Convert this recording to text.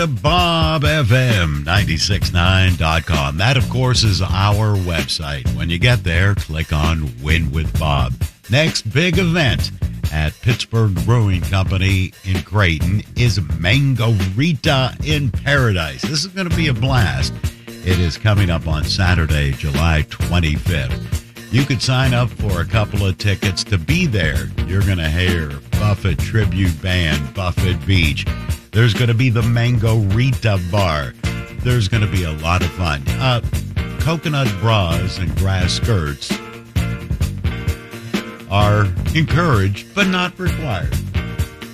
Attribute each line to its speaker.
Speaker 1: Bob FM 969.com. That, of course, is our website. When you get there, click on Win with Bob. Next big event at Pittsburgh Brewing Company in Creighton is Mango-Rita in Paradise. This is going to be a blast. It is coming up on Saturday, July 25th. You could sign up for a couple of tickets to be there. You're going to hear Buffett Tribute Band, Buffett Beach. There's going to be the Mango-Rita Bar. There's going to be a lot of fun. Coconut bras and grass skirts are encouraged, but not required.